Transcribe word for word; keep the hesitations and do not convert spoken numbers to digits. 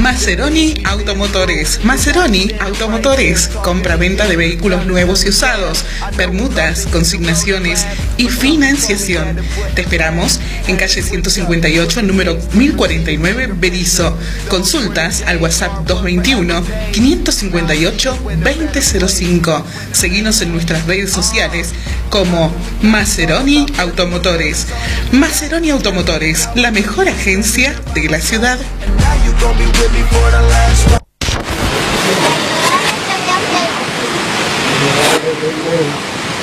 Maseroni Automotores. Maseroni Automotores. Compra-venta de vehículos nuevos y usados, permutas, consignaciones y financiación. Te esperamos en calle ciento cincuenta y ocho, número mil cuarenta y nueve, Berisso. Consultas al WhatsApp dos veintiuno, quinientos cincuenta y ocho, veinte cero cinco. Seguinos en nuestras redes sociales como Maseroni Automotores. Maseroni Automotores, la mejor agencia de la ciudad. Thank you.